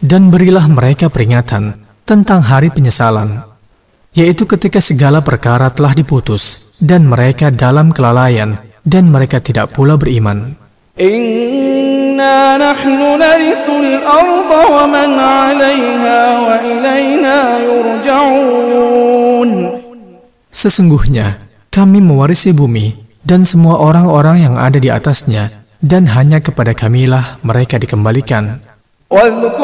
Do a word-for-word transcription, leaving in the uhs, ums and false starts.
Dan berilah mereka peringatan tentang hari penyesalan, yaitu ketika segala perkara telah diputus, dan mereka dalam kelalaian, dan mereka tidak pula beriman. Inna nahnu narithul arda wa man 'alayha wa ilayna yurja'un. Sesungguhnya kami mewarisi bumi dan semua orang-orang yang ada di atasnya, dan hanya kepada kamilah mereka dikembalikan.